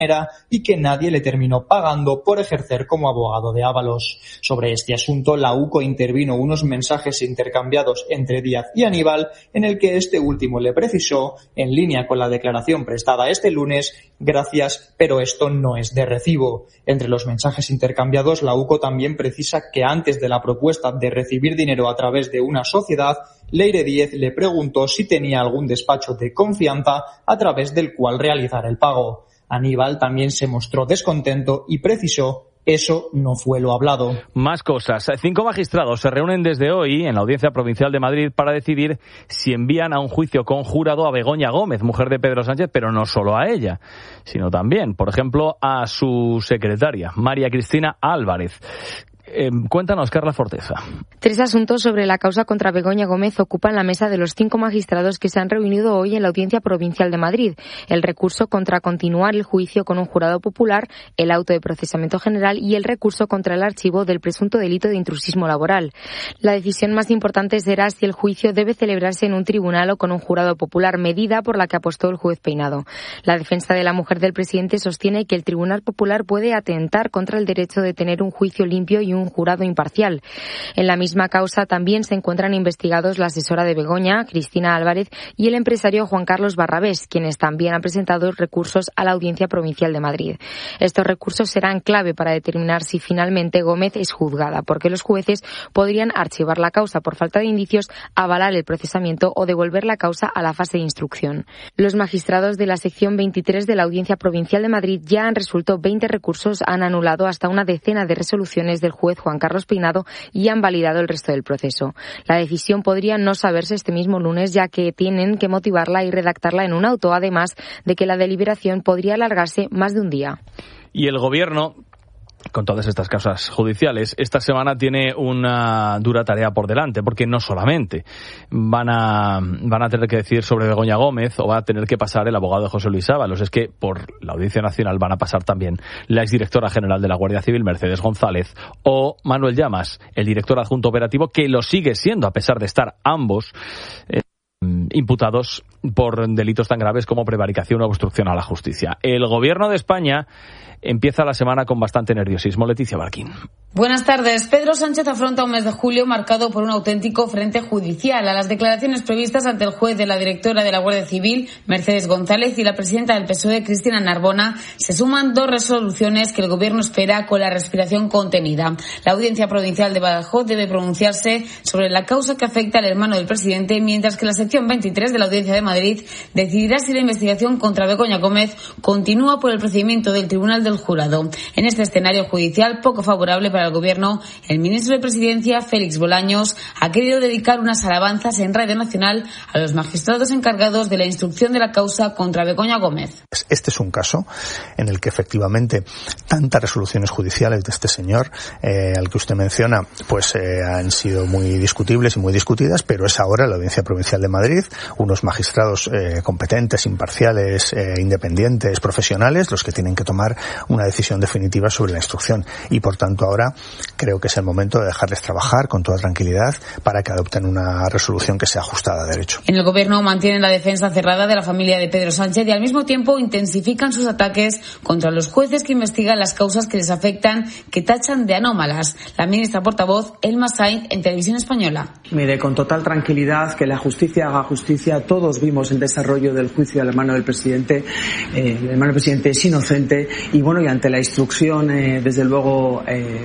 y que nadie le terminó pagando por ejercer como abogado de Ábalos. Sobre este asunto, la UCO intervino unos mensajes intercambiados entre Díaz y Aníbal, en el que este último le precisó, en línea con la declaración prestada este lunes: gracias, pero esto no es de recibo. Entre los mensajes intercambiados, la UCO también precisa que antes de la propuesta de recibir dinero a través de una sociedad, Leire Díez le preguntó si tenía algún despacho de confianza a través del cual realizar el pago. Aníbal también se mostró descontento y precisó: eso no fue lo hablado. Más cosas. 5 magistrados se reúnen desde hoy en la Audiencia Provincial de Madrid para decidir si envían a un juicio conjurado a Begoña Gómez, mujer de Pedro Sánchez, pero no solo a ella, sino también, por ejemplo, a su secretaria, María Cristina Álvarez. Cuéntanos, Carla Forteza. 3 asuntos sobre la causa contra Begoña Gómez ocupan la mesa de los 5 magistrados que se han reunido hoy en la Audiencia Provincial de Madrid: el recurso contra continuar el juicio con un jurado popular, el auto de procesamiento general y el recurso contra el archivo del presunto delito de intrusismo laboral. La decisión más importante será si el juicio debe celebrarse en un tribunal o con un jurado popular, medida por la que apostó el juez Peinado. La defensa de la mujer del presidente sostiene que el Tribunal Popular puede atentar contra el derecho de tener un juicio limpio y un jurado imparcial. En la misma causa también se encuentran investigados la asesora de Begoña, Cristina Álvarez, y el empresario Juan Carlos Barrabés, quienes también han presentado recursos a la Audiencia Provincial de Madrid. Estos recursos serán clave para determinar si finalmente Gómez es juzgada, porque los jueces podrían archivar la causa por falta de indicios, avalar el procesamiento o devolver la causa a la fase de instrucción. Los magistrados de la sección 23 de la Audiencia Provincial de Madrid ya han resuelto 20 recursos, han anulado hasta una decena de resoluciones del juez Juan Carlos Peinado y han validado el resto del proceso. La decisión podría no saberse este mismo lunes, ya que tienen que motivarla y redactarla en un auto, además de que la deliberación podría alargarse más de un día. Y el Gobierno, con todas estas causas judiciales, esta semana tiene una dura tarea por delante, porque no solamente van a tener que decidir sobre Begoña Gómez o va a tener que pasar el abogado de José Luis Ábalos, es que por la Audiencia Nacional van a pasar también la exdirectora general de la Guardia Civil, Mercedes González, o Manuel Llamas, el director adjunto operativo, que lo sigue siendo a pesar de estar ambos imputados por delitos tan graves como prevaricación o obstrucción a la justicia. El Gobierno de España empieza la semana con bastante nerviosismo. Leticia Barquín. Buenas tardes. Pedro Sánchez afronta un mes de julio marcado por un auténtico frente judicial. A las declaraciones previstas ante el juez de la directora de la Guardia Civil, Mercedes González, y la presidenta del PSOE, Cristina Narbona, se suman 2 resoluciones que el Gobierno espera con la respiración contenida. La Audiencia Provincial de Badajoz debe pronunciarse sobre la causa que afecta al hermano del presidente, mientras que la sección 23 de la Audiencia de Madrid decidirá si la investigación contra Begoña Gómez continúa por el procedimiento del Tribunal del Jurado. En este escenario judicial poco favorable para el Gobierno, el ministro de Presidencia, Félix Bolaños, ha querido dedicar unas alabanzas en Radio Nacional a los magistrados encargados de la instrucción de la causa contra Begoña Gómez. Este es un caso en el que efectivamente tantas resoluciones judiciales de este señor, al que usted menciona, pues han sido muy discutibles y muy discutidas, pero es ahora la Audiencia Provincial de Madrid, unos magistrados competentes, imparciales, independientes, profesionales, los que tienen que tomar una decisión definitiva sobre la instrucción. Y por tanto ahora creo que es el momento de dejarles trabajar con toda tranquilidad para que adopten una resolución que sea ajustada a derecho. En el Gobierno mantienen la defensa cerrada de la familia de Pedro Sánchez y al mismo tiempo intensifican sus ataques contra los jueces que investigan las causas que les afectan, que tachan de anómalas. La ministra portavoz, Elma Sainz, en Televisión Española. Mire, con total tranquilidad, que la justicia haga justicia. Todos vimos el desarrollo del juicio al hermano del presidente. El hermano del presidente es inocente y bueno, y ante la instrucción, desde luego,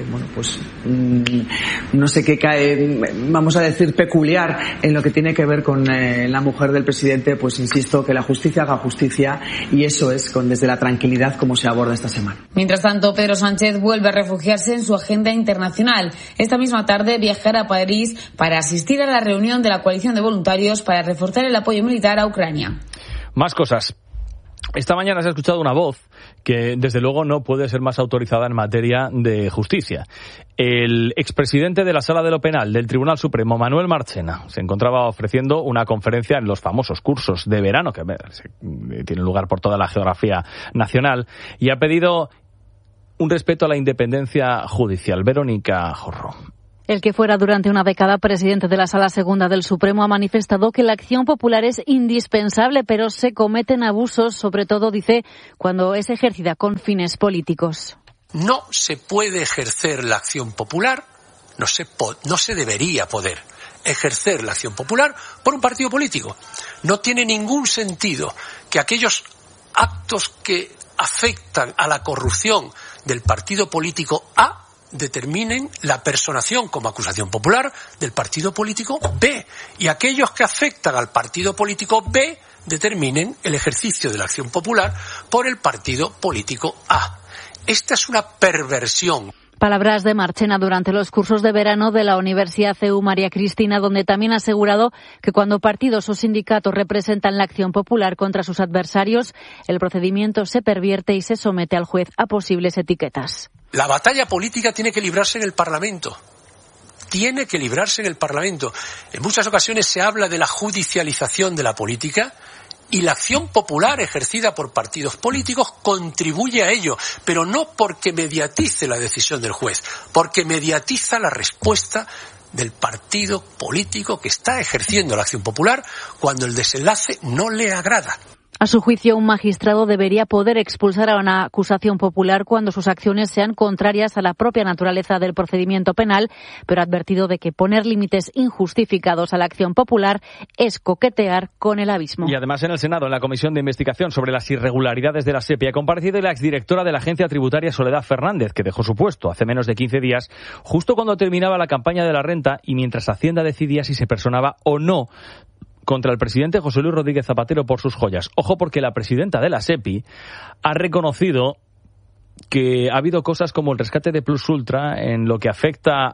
no sé qué cae, vamos a decir, peculiar en lo que tiene que ver con la mujer del presidente, pues insisto, que la justicia haga justicia, y eso es desde la tranquilidad como se aborda esta semana. Mientras tanto, Pedro Sánchez vuelve a refugiarse en su agenda internacional. Esta misma tarde viajará a París para asistir a la reunión de la coalición de voluntarios para reforzar el apoyo militar a Ucrania. Más cosas. Esta mañana se ha escuchado una voz que, desde luego, no puede ser más autorizada en materia de justicia. El expresidente de la Sala de lo Penal del Tribunal Supremo, Manuel Marchena, se encontraba ofreciendo una conferencia en los famosos cursos de verano que tienen lugar por toda la geografía nacional, y ha pedido un respeto a la independencia judicial. Verónica Jorro. El que fuera durante una década presidente de la Sala Segunda del Supremo ha manifestado que la acción popular es indispensable, pero se cometen abusos, sobre todo, dice, cuando es ejercida con fines políticos. No se puede ejercer la acción popular, no se debería poder ejercer la acción popular por un partido político. No tiene ningún sentido que aquellos actos que afectan a la corrupción del partido político A determinen la personación como acusación popular del partido político B, y aquellos que afectan al partido político B determinen el ejercicio de la acción popular por el partido político A. Esta es una perversión. Palabras de Marchena durante los cursos de verano de la Universidad CEU María Cristina, donde también ha asegurado que cuando partidos o sindicatos representan la acción popular contra sus adversarios, el procedimiento se pervierte y se somete al juez a posibles etiquetas. La batalla política tiene que librarse en el Parlamento. Tiene que librarse en el Parlamento. En muchas ocasiones se habla de la judicialización de la política, y la acción popular ejercida por partidos políticos contribuye a ello, pero no porque mediatice la decisión del juez, porque mediatiza la respuesta del partido político que está ejerciendo la acción popular cuando el desenlace no le agrada. A su juicio, un magistrado debería poder expulsar a una acusación popular cuando sus acciones sean contrarias a la propia naturaleza del procedimiento penal, pero ha advertido de que poner límites injustificados a la acción popular es coquetear con el abismo. Y además en el Senado, en la Comisión de Investigación sobre las irregularidades de la SEPI, ha comparecido la exdirectora de la Agencia Tributaria, Soledad Fernández, que dejó su puesto hace menos de 15 días, justo cuando terminaba la campaña de la renta y mientras Hacienda decidía si se personaba o no contra el presidente José Luis Rodríguez Zapatero por sus joyas. Ojo, porque la presidenta de la SEPI ha reconocido que ha habido cosas como el rescate de Plus Ultra en lo que afecta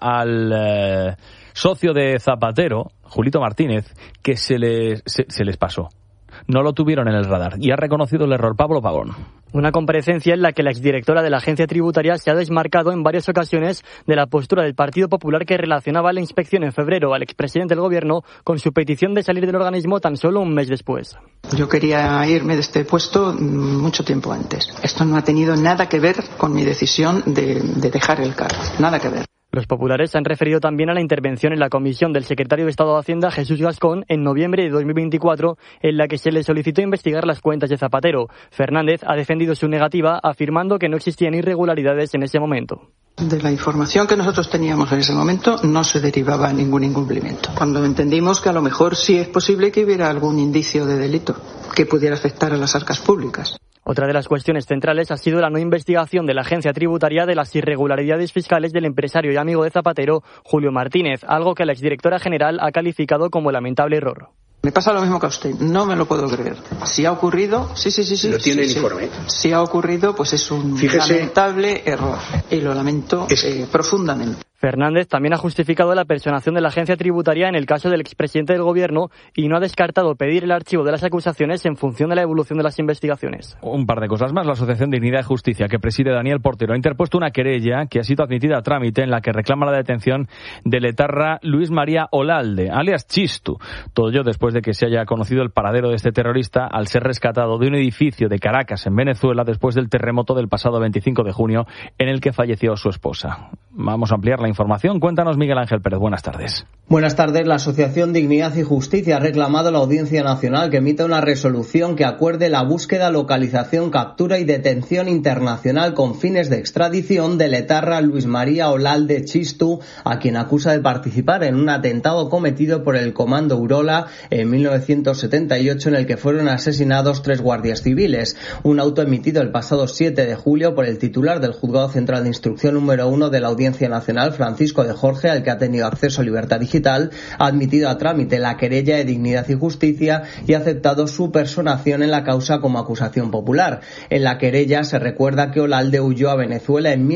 al socio de Zapatero, Julito Martínez, que se les pasó. No lo tuvieron en el radar y ha reconocido el error. Pablo Pavón. Una comparecencia en la que la exdirectora de la Agencia Tributaria se ha desmarcado en varias ocasiones de la postura del Partido Popular, que relacionaba la inspección en febrero al expresidente del Gobierno con su petición de salir del organismo tan solo un mes después. Yo quería irme de este puesto mucho tiempo antes. Esto no ha tenido nada que ver con mi decisión de dejar el cargo. Nada que ver. Los populares se han referido también a la intervención en la comisión del secretario de Estado de Hacienda, Jesús Gascón, en noviembre de 2024, en la que se le solicitó investigar las cuentas de Zapatero. Fernández ha defendido su negativa, afirmando que no existían irregularidades en ese momento. De la información que nosotros teníamos en ese momento no se derivaba ningún incumplimiento. Cuando entendimos que a lo mejor sí es posible que hubiera algún indicio de delito que pudiera afectar a las arcas públicas. Otra de las cuestiones centrales ha sido la no investigación de la Agencia Tributaria de las irregularidades fiscales del empresario y amigo de Zapatero, Julio Martínez, algo que la exdirectora general ha calificado como lamentable error. Me pasa lo mismo que a usted, no me lo puedo creer. Si ha ocurrido, sí. ¿Lo tiene el informe? Si ha ocurrido, pues es un lamentable error y lo lamento profundamente. Fernández también ha justificado la personación de la Agencia Tributaria en el caso del expresidente del Gobierno y no ha descartado pedir el archivo de las acusaciones en función de la evolución de las investigaciones. Un par de cosas más. La Asociación Dignidad y Justicia, que preside Daniel Portero, ha interpuesto una querella que ha sido admitida a trámite en la que reclama la detención del etarra Luis María Olalde, alias Chistu. Todo ello después de que se haya conocido el paradero de este terrorista al ser rescatado de un edificio de Caracas, en Venezuela, después del terremoto del pasado 25 de junio en el que falleció su esposa. Vamos a ampliar la información. Cuéntanos, Miguel Ángel Pérez. Buenas tardes. Buenas tardes. La Asociación Dignidad y Justicia ha reclamado a la Audiencia Nacional que emita una resolución que acuerde la búsqueda, localización, captura y detención internacional con fines de extradición del etarra Luis María Olalde Chistu, a quien acusa de participar en un atentado cometido por el Comando Urola en 1978, en el que fueron asesinados 3 guardias civiles. Un auto emitido el pasado 7 de julio por el titular del Juzgado Central de Instrucción número 1 de la Audiencia Nacional, Francisco de Jorge, al que ha tenido acceso a Libertad Digital, ha admitido a trámite la querella de Dignidad y Justicia y ha aceptado su personación en la causa como acusación popular. En la querella se recuerda que Olalde huyó a Venezuela en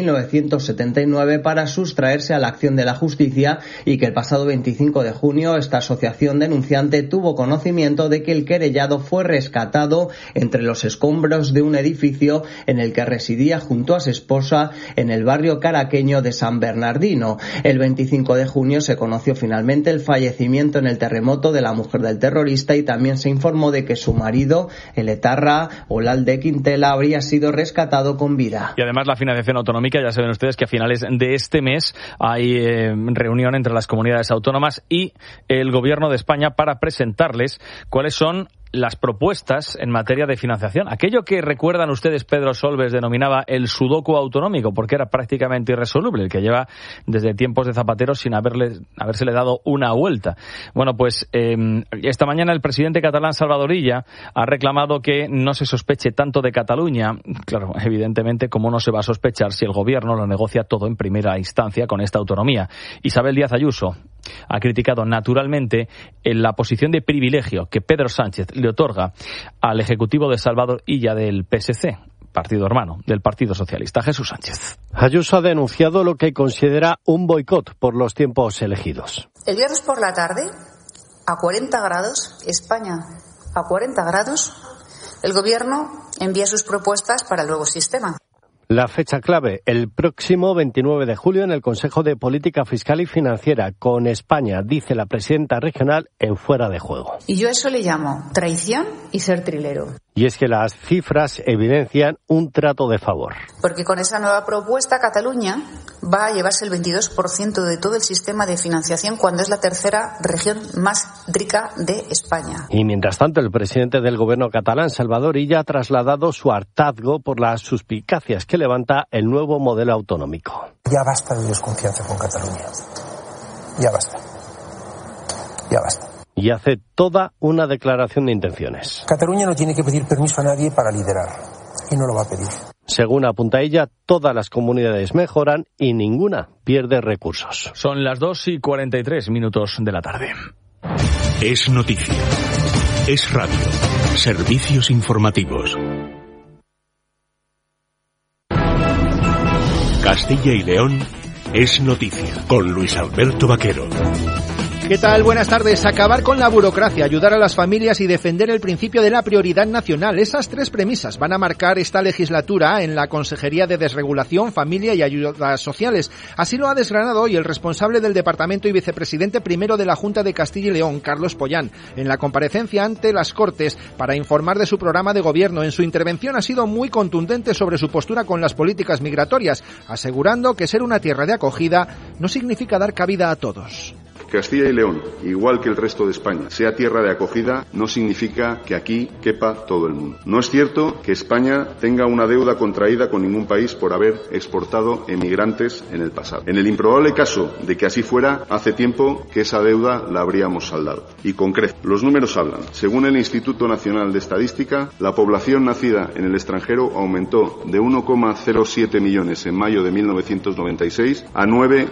1979 para sustraerse a la acción de la justicia y que el pasado 25 de junio esta asociación denunciante tuvo conocimiento de que el querellado fue rescatado entre los escombros de un edificio en el que residía junto a su esposa en el barrio caraqueño de San Bernardino. Bernardino. El 25 de junio se conoció finalmente el fallecimiento en el terremoto de la mujer del terrorista y también se informó de que su marido, el etarra Olalde Quintela, habría sido rescatado con vida. Y además la financiación autonómica, ya saben ustedes que a finales de este mes hay reunión entre las comunidades autónomas y el Gobierno de España para presentarles cuáles son las propuestas en materia de financiación. Aquello que recuerdan ustedes Pedro Solbes denominaba el sudoku autonómico, porque era prácticamente irresoluble, el que lleva desde tiempos de Zapatero sin habérsele dado una vuelta. Bueno, pues esta mañana el presidente catalán Salvador Illa ha reclamado que no se sospeche tanto de Cataluña. Claro, evidentemente, ¿cómo no se va a sospechar si el gobierno lo negocia todo en primera instancia con esta autonomía? Isabel Díaz Ayuso ha criticado naturalmente la posición de privilegio que Pedro Sánchez le otorga al Ejecutivo de Salvador Illa del PSC, partido hermano del Partido Socialista. Jesús Sánchez. Ayuso ha denunciado lo que considera un boicot por los tiempos elegidos. El viernes por la tarde, a 40 grados, España a 40 grados, el Gobierno envía sus propuestas para el nuevo sistema. La fecha clave, el próximo 29 de julio en el Consejo de Política Fiscal y Financiera, con España, dice la presidenta regional, en fuera de juego. Y yo a eso le llamo traición y ser trilero. Y es que las cifras evidencian un trato de favor. Porque con esa nueva propuesta Cataluña va a llevarse el 22% de todo el sistema de financiación cuando es la tercera región más rica de España. Y mientras tanto, el presidente del gobierno catalán, Salvador Illa, ha trasladado su hartazgo por las suspicacias que levanta el nuevo modelo autonómico. Ya basta de desconfianza con Cataluña. Ya basta. Ya basta. Y hace toda una declaración de intenciones. Cataluña no tiene que pedir permiso a nadie para liderar. Y no lo va a pedir. Según apunta ella, todas las comunidades mejoran y ninguna pierde recursos. Son las 2:43 de la tarde. Es noticia. Es radio. Servicios informativos. Castilla y León es noticia, con Luis Alberto Vaquero. ¿Qué tal? Buenas tardes. Acabar con la burocracia, ayudar a las familias y defender el principio de la prioridad nacional. Esas tres premisas van a marcar esta legislatura en la Consejería de Desregulación, Familia y Ayudas Sociales. Así lo ha desgranado hoy el responsable del departamento y vicepresidente primero de la Junta de Castilla y León, Carlos Pollán, en la comparecencia ante las Cortes para informar de su programa de gobierno. En su intervención ha sido muy contundente sobre su postura con las políticas migratorias, asegurando que ser una tierra de acogida no significa dar cabida a todos. Castilla y León, igual que el resto de España, sea tierra de acogida, no significa que aquí quepa todo el mundo. No es cierto que España tenga una deuda contraída con ningún país por haber exportado emigrantes en el pasado. En el improbable caso de que así fuera, hace tiempo que esa deuda la habríamos saldado. Y con creces. Los números hablan. Según el Instituto Nacional de Estadística, la población nacida en el extranjero aumentó de 1,07 millones en mayo de 1996 a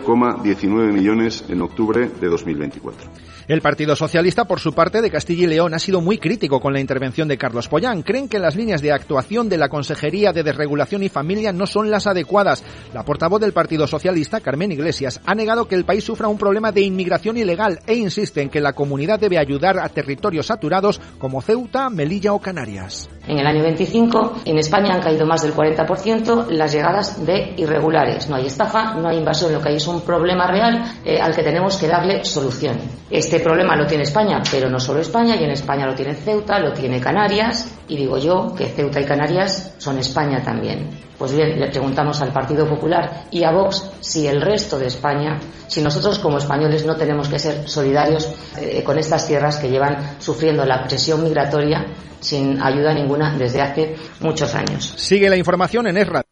9,19 millones en octubre de 2024. El Partido Socialista, por su parte, de Castilla y León, ha sido muy crítico con la intervención de Carlos Pollán. Creen que las líneas de actuación de la Consejería de Desregulación y Familia no son las adecuadas. La portavoz del Partido Socialista, Carmen Iglesias, ha negado que el país sufra un problema de inmigración ilegal e insiste en que la comunidad debe ayudar a territorios saturados como Ceuta, Melilla o Canarias. En el año 25, en España han caído más del 40% las llegadas de irregulares. No hay estafa, no hay invasión, lo que hay es un problema real al que tenemos que darle solución. Este problema lo tiene España, pero no solo España, y en España lo tiene Ceuta, lo tiene Canarias, y digo yo que Ceuta y Canarias son España también. Pues bien, le preguntamos al Partido Popular y a Vox si el resto de España, si nosotros como españoles no tenemos que ser solidarios con estas tierras que llevan sufriendo la presión migratoria sin ayuda ninguna desde hace muchos años. Sigue la información en Es Radio.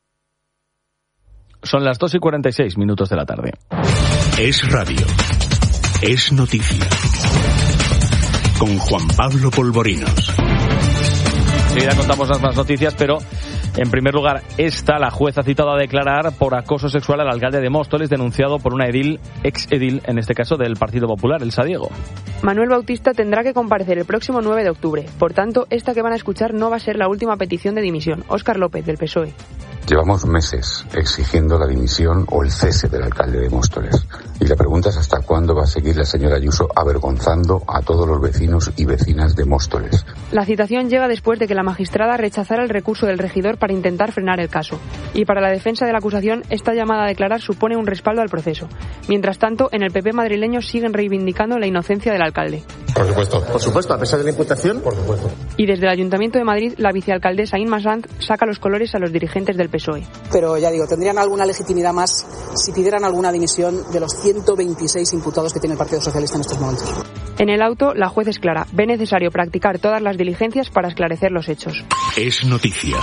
Son las 2:46 de la tarde. Es radio. Es noticia. Con Juan Pablo Polvorinos. Enseguida contamos las más noticias, pero en primer lugar, la jueza ha citado a declarar por acoso sexual al alcalde de Móstoles, denunciado por una ex-edil, en este caso del Partido Popular, Elsa Diego. Manuel Bautista tendrá que comparecer el próximo 9 de octubre. Por tanto, esta que van a escuchar no va a ser la última petición de dimisión. Óscar López, del PSOE. Llevamos meses exigiendo la dimisión o el cese del alcalde de Móstoles. Y la pregunta es hasta cuándo va a seguir la señora Ayuso avergonzando a todos los vecinos y vecinas de Móstoles. La citación llega después de que la magistrada rechazara el recurso del regidor para intentar frenar el caso. Y para la defensa de la acusación, esta llamada a declarar supone un respaldo al proceso. Mientras tanto, en el PP madrileño siguen reivindicando la inocencia del alcalde. Por supuesto, a pesar de la imputación, por supuesto. Y desde el Ayuntamiento de Madrid, la vicealcaldesa Inma Sanz saca los colores a los dirigentes del PSOE. Pero ya digo, tendrían alguna legitimidad más si pidieran alguna dimisión de los 126 imputados que tiene el Partido Socialista en estos momentos. En el auto, la juez es clara. Ve necesario practicar todas las diligencias para esclarecer los hechos. Es noticia.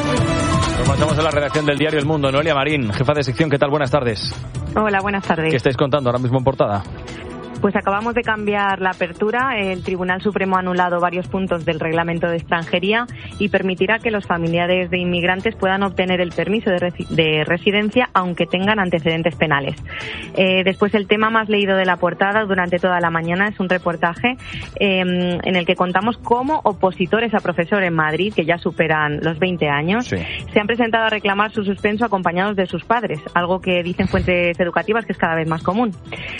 Nos marchamos a la redacción del diario El Mundo. Noelia Marín, jefa de sección, ¿qué tal? Buenas tardes. Hola, buenas tardes. ¿Qué estáis contando ahora mismo en portada? Pues acabamos de cambiar la apertura. El Tribunal Supremo ha anulado varios puntos del Reglamento de Extranjería y permitirá que los familiares de inmigrantes puedan obtener el permiso de residencia aunque tengan antecedentes penales. Después, el tema más leído de la portada durante toda la mañana es un reportaje en el que contamos cómo opositores a profesor en Madrid, que ya superan los 20 años, se han presentado a reclamar su suspenso acompañados de sus padres, algo que dicen fuentes educativas que es cada vez más común.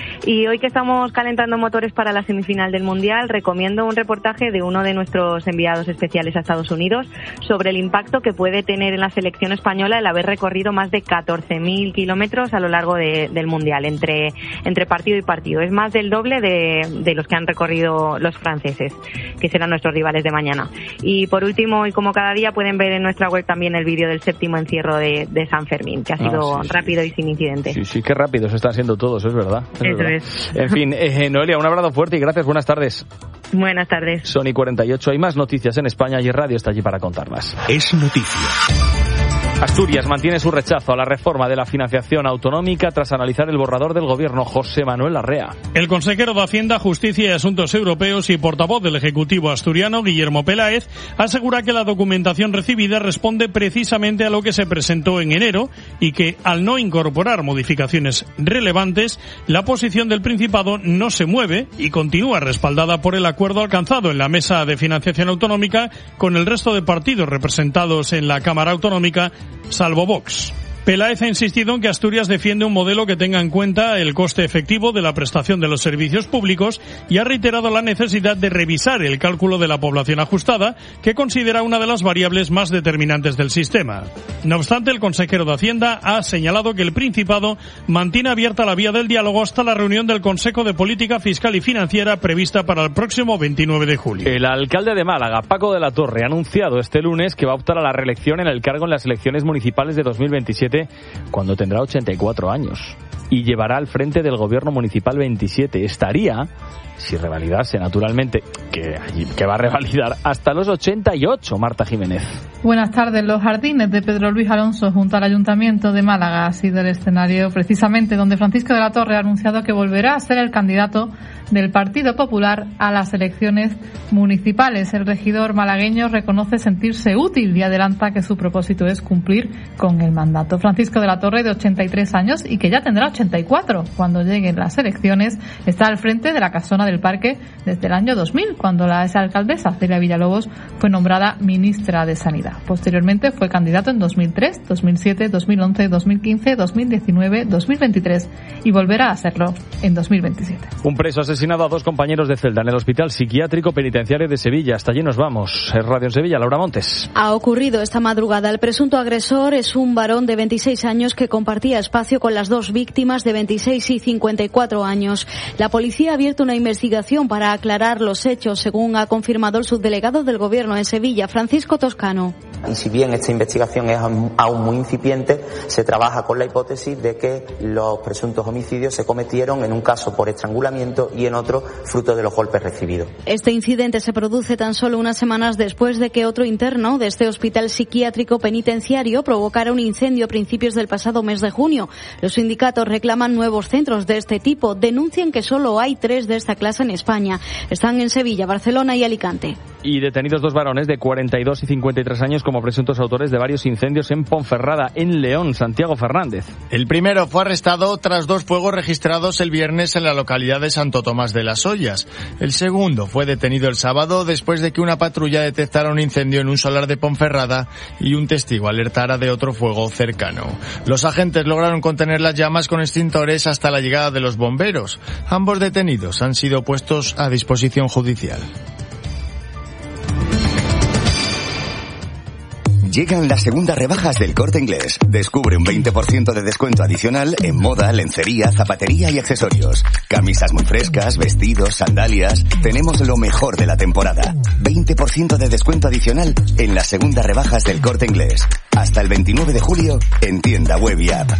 Y hoy que estamos calentando motores para la semifinal del Mundial, recomiendo un reportaje de uno de nuestros enviados especiales a Estados Unidos sobre el impacto que puede tener en la selección española el haber recorrido más de 14.000 kilómetros a lo largo del Mundial, entre partido y partido. Es más del doble de los que han recorrido los franceses, que serán nuestros rivales de mañana. Y por último, y como cada día, pueden ver en nuestra web también el vídeo del 7º encierro de San Fermín, que ha sido rápido y sin incidentes. Sí, qué rápidos están siendo todos, es verdad. Eso es. En fin, Noelia, un abrazo fuerte y gracias, buenas tardes. Buenas tardes. Sony 48, hay más noticias en España y Radio está allí para contarlas. Es noticia. Asturias mantiene su rechazo a la reforma de la financiación autonómica tras analizar el borrador del gobierno. José Manuel Larrea. El consejero de Hacienda, Justicia y Asuntos Europeos y portavoz del Ejecutivo asturiano, Guillermo Peláez, asegura que la documentación recibida responde precisamente a lo que se presentó en enero y que, al no incorporar modificaciones relevantes, la posición del Principado no se mueve y continúa respaldada por el acuerdo alcanzado en la mesa de financiación autonómica con el resto de partidos representados en la Cámara Autonómica, salvo Vox. Peláez ha insistido en que Asturias defiende un modelo que tenga en cuenta el coste efectivo de la prestación de los servicios públicos y ha reiterado la necesidad de revisar el cálculo de la población ajustada, que considera una de las variables más determinantes del sistema. No obstante, el consejero de Hacienda ha señalado que el Principado mantiene abierta la vía del diálogo hasta la reunión del Consejo de Política Fiscal y Financiera prevista para el próximo 29 de julio. El alcalde de Málaga, Paco de la Torre, ha anunciado este lunes que va a optar a la reelección en el cargo en las elecciones municipales de 2027, cuando tendrá 84 años, y llevará al frente del gobierno municipal 27. Estaría, si revalidase naturalmente, que va a revalidar hasta los 88, Marta Jiménez. Buenas tardes. Los jardines de Pedro Luis Alonso junto al Ayuntamiento de Málaga ha sido el escenario precisamente donde Francisco de la Torre ha anunciado que volverá a ser el candidato del Partido Popular a las elecciones municipales. El regidor malagueño reconoce sentirse útil y adelanta que su propósito es cumplir con el mandato. Francisco de la Torre, de 83 años y que ya tendrá 84 cuando lleguen las elecciones, está al frente de la casona del Parque desde el año 2000, cuando la exalcaldesa Celia Villalobos fue nombrada ministra de Sanidad. Posteriormente fue candidato en 2003, 2007, 2011, 2015, 2019, 2023 y volverá a serlo en 2027. Un preso asesinado a 2 compañeros de celda en el Hospital Psiquiátrico Penitenciario de Sevilla. Hasta allí nos vamos. Es Radio en Sevilla, Laura Montes. Ha ocurrido esta madrugada. El presunto agresor es un varón de 26 años que compartía espacio con las 2 víctimas de 26 y 54 años. La policía ha abierto una investigación para aclarar los hechos, según ha confirmado el subdelegado del Gobierno en Sevilla, Francisco Toscano. Y si bien esta investigación es aún muy incipiente, se trabaja con la hipótesis de que los presuntos homicidios se cometieron en un caso por estrangulamiento y en otro fruto de los golpes recibidos. Este incidente se produce tan solo unas semanas después de que otro interno de este hospital psiquiátrico penitenciario provocara un incendio a principios del pasado mes de junio. Los sindicatos reclaman nuevos centros de este tipo. Denuncian que solo hay 3 de esta clase en España. Están en Sevilla, Barcelona y Alicante. y detenidos 2 varones de 42 y 53 años como presuntos autores de varios incendios en Ponferrada, en León. Santiago Fernández. El primero fue arrestado tras 2 fuegos registrados el viernes en la localidad de Santo Tomás de las Ollas. El segundo fue detenido el sábado después de que una patrulla detectara un incendio en un solar de Ponferrada y un testigo alertara de otro fuego cercano. Los agentes lograron contener las llamas con extintores hasta la llegada de los bomberos. Ambos detenidos han sido puestos a disposición judicial. Llegan las segundas rebajas del Corte Inglés. Descubre un 20% de descuento adicional en moda, lencería, zapatería y accesorios. Camisas muy frescas, vestidos, sandalias. Tenemos lo mejor de la temporada. 20% de descuento adicional en las segundas rebajas del Corte Inglés. Hasta el 29 de julio en tienda web y app.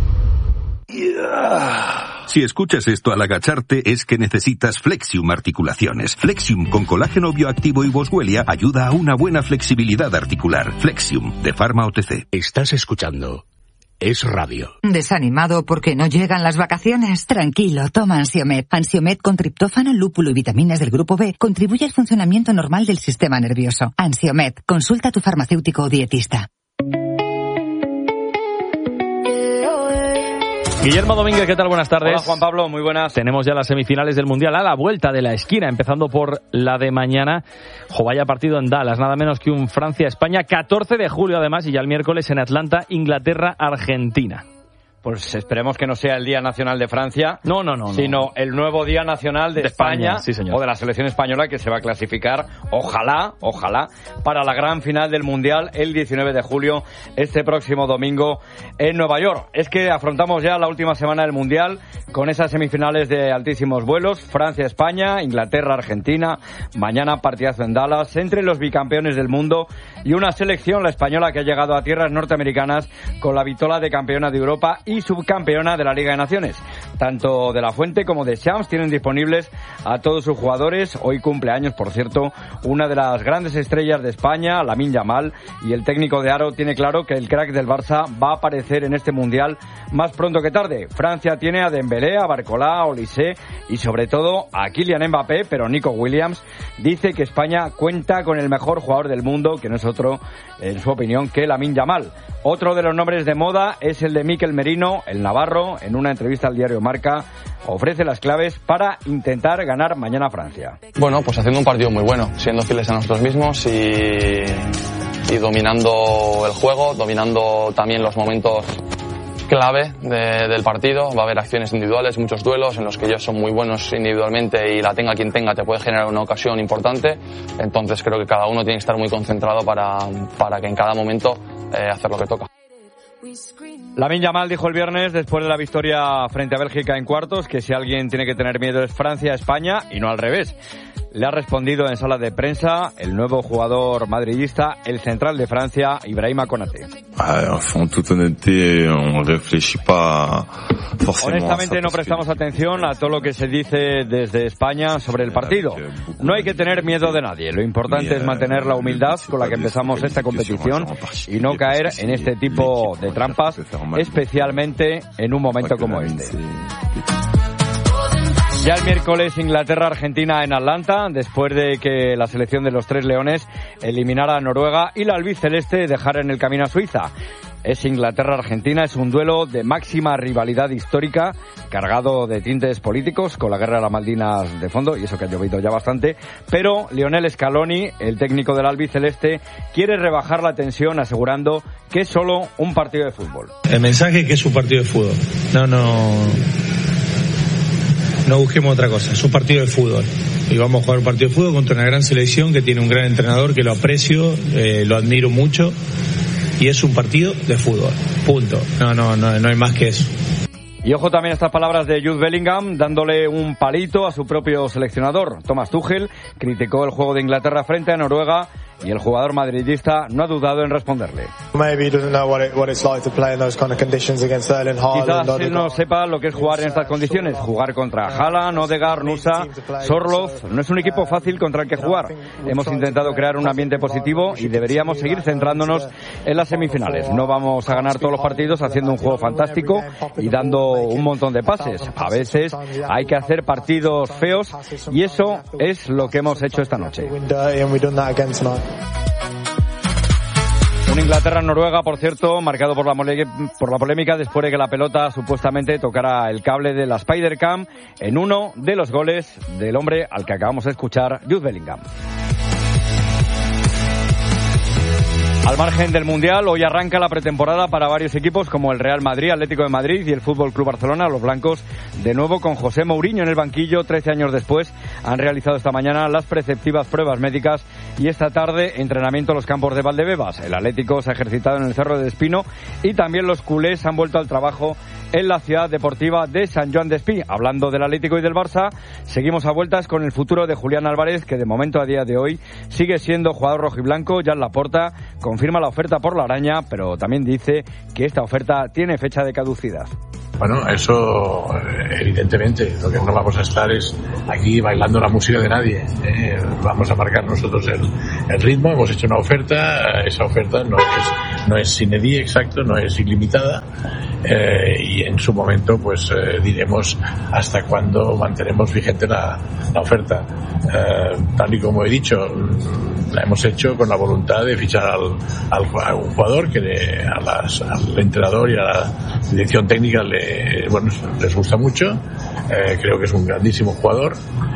Si escuchas esto al agacharte es que necesitas Flexium Articulaciones. Flexium con colágeno bioactivo y boswellia ayuda a una buena flexibilidad articular. Flexium, de Pharma OTC. Estás escuchando Es Radio. ¿Desanimado porque no llegan las vacaciones? Tranquilo, toma Ansiomed. Ansiomed con triptófano, lúpulo y vitaminas del grupo B contribuye al funcionamiento normal del sistema nervioso. Ansiomed, consulta a tu farmacéutico o dietista. Guillermo Domínguez, ¿qué tal? Buenas tardes. Hola, Juan Pablo, muy buenas. Tenemos ya las semifinales del Mundial a la vuelta de la esquina, empezando por la de mañana. Vaya partido en Dallas, nada menos que un Francia-España, 14 de julio además, y ya el miércoles en Atlanta, Inglaterra-Argentina. Pues esperemos que no sea el Día Nacional de Francia, no, sino el nuevo Día Nacional de España, sí, señor. O de la selección española, que se va a clasificar, ojalá, para la gran final del Mundial el 19 de julio, este próximo domingo en Nueva York. Es que afrontamos ya la última semana del Mundial con esas semifinales de altísimos vuelos, Francia-España, Inglaterra-Argentina, mañana partidazo en Dallas, entre los bicampeones del mundo y una selección, la española, que ha llegado a tierras norteamericanas con la vitola de campeona de Europa y subcampeona de la Liga de Naciones. Tanto de la Fuente como de Champs tienen disponibles a todos sus jugadores. Hoy cumpleaños, por cierto, una de las grandes estrellas de España, Lamine Yamal, y el técnico de Aro tiene claro que el crack del Barça va a aparecer en este Mundial más pronto que tarde. Francia tiene a Dembélé, a Barcola, a Olise y sobre todo a Kylian Mbappé, pero Nico Williams dice que España cuenta con el mejor jugador del mundo, que no es otro, en su opinión, que Lamine Yamal. Otro de los nombres de moda es el de Mikel Merino, el navarro. En una entrevista al diario Marca ofrece las claves para intentar ganar mañana a Francia. Bueno, pues haciendo un partido muy bueno, siendo fieles a nosotros mismos y dominando el juego, dominando también los momentos clave del partido. Va a haber acciones individuales, muchos duelos en los que ellos son muy buenos individualmente y la tenga quien tenga te puede generar una ocasión importante. Entonces creo que cada uno tiene que estar muy concentrado para que en cada momento hacer lo que toca. Lamine Yamal dijo el viernes, después de la victoria frente a Bélgica en cuartos, que si alguien tiene que tener miedo es Francia-España y no al revés. Le ha respondido en sala de prensa el nuevo jugador madridista, el central de Francia, Ibrahima Konaté. Honestamente no prestamos atención a todo lo que se dice desde España sobre el partido. No hay que tener miedo de nadie. Lo importante es mantener la humildad con la que empezamos esta competición y no caer en este tipo de trampas, especialmente en un momento como este. Ya el miércoles Inglaterra-Argentina en Atlanta, después de que la selección de los Tres Leones eliminara a Noruega y la albiceleste dejara en el camino a Suiza. Es Inglaterra-Argentina, es un duelo de máxima rivalidad histórica, cargado de tintes políticos, con la guerra de las Malvinas de fondo, y eso que ha llovido ya bastante, pero Lionel Scaloni, el técnico del albiceleste, quiere rebajar la tensión asegurando que es solo un partido de fútbol. El mensaje es que es un partido de fútbol. No busquemos otra cosa, es un partido de fútbol y vamos a jugar un partido de fútbol contra una gran selección que tiene un gran entrenador que lo aprecio, lo admiro mucho y es un partido de fútbol, punto, no hay más que eso. Y ojo también a estas palabras de Jude Bellingham, dándole un palito a su propio seleccionador. Thomas Tuchel criticó el juego de Inglaterra frente a Noruega y el jugador madridista no ha dudado en responderle. Quizás él no sepa lo que es jugar en estas condiciones, jugar contra Haaland, Odegaard, Nusa, Sorloth. No es un equipo fácil contra el que jugar. Hemos intentado crear un ambiente positivo y deberíamos seguir centrándonos en las semifinales. No vamos a ganar todos los partidos haciendo un juego fantástico y dando un montón de pases. A veces hay que hacer partidos feos y eso es lo que hemos hecho esta noche. Un Inglaterra-Noruega, por cierto, marcado por la polémica después de que la pelota supuestamente tocara el cable de la Spider-Cam en uno de los goles del hombre al que acabamos de escuchar, Jude Bellingham. Al margen del Mundial, hoy arranca la pretemporada para varios equipos como el Real Madrid, Atlético de Madrid y el Fútbol Club Barcelona. Los blancos, de nuevo con José Mourinho en el banquillo, 13 años después, han realizado esta mañana las preceptivas pruebas médicas y esta tarde entrenamiento en los campos de Valdebebas. El Atlético se ha ejercitado en el Cerro de Espino y también los culés han vuelto al trabajo en la ciudad deportiva de Sant Joan d'Espí. Hablando del Atlético y del Barça, seguimos a vueltas con el futuro de Julián Álvarez, que de momento a día de hoy sigue siendo jugador rojiblanco. Jan Laporta confirma la oferta por la Araña, pero también dice que esta oferta tiene fecha de caducidad. Bueno, eso evidentemente, lo que no vamos a estar es aquí bailando la música de nadie. Vamos a marcar nosotros el ritmo, hemos hecho una oferta, esa oferta no es sine die, exacto, no es ilimitada, y en su momento pues diremos hasta cuándo mantenemos vigente la oferta. Tal y como he dicho, la hemos hecho con la voluntad de fichar a un jugador que al entrenador y a la dirección técnica les gusta mucho. Creo que es un grandísimo jugador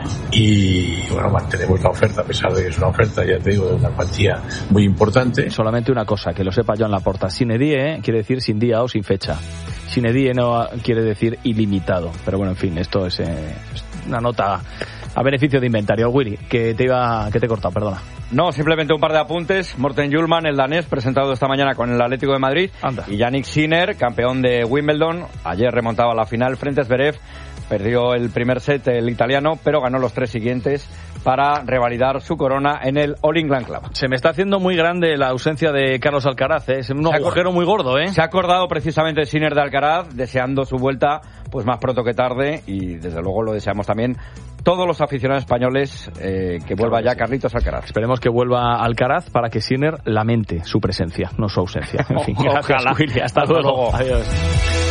y bueno, mantenemos la oferta a pesar de que es una oferta, ya te digo, de una cuantía muy importante. Solamente una cosa, que lo sepa Joan Laporta: sine die quiere decir sin día o sin fecha. Sine die no quiere decir ilimitado. Pero bueno, en fin, esto es una nota a beneficio de inventario. Willy, que te he cortado, perdona. No, simplemente un par de apuntes. Morten Hjulmand, el danés, presentado esta mañana con el Atlético de Madrid. Anda. Y Yannick Sinner, campeón de Wimbledon. Ayer remontaba la final frente a Zverev. Perdió el primer set el italiano, pero ganó los 3 siguientes para revalidar su corona en el All England Club. Se me está haciendo muy grande la ausencia de Carlos Alcaraz, ¿eh? Es un agujero muy gordo, ¿eh? Se ha acordado precisamente Sinner de Alcaraz, deseando su vuelta pues más pronto que tarde, y desde luego lo deseamos también todos los aficionados españoles, que vuelva ya Carlitos Alcaraz. Esperemos que vuelva Alcaraz para que Sinner lamente su presencia, no su ausencia. En fin, gracias, Willy. Hasta luego. Adiós.